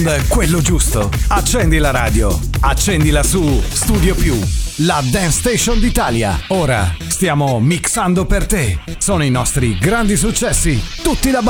quello giusto. Accendi la radio, accendila su Studio Più, la Dance Station d'Italia. Ora stiamo mixando per te. Sono i nostri grandi successi, tutti da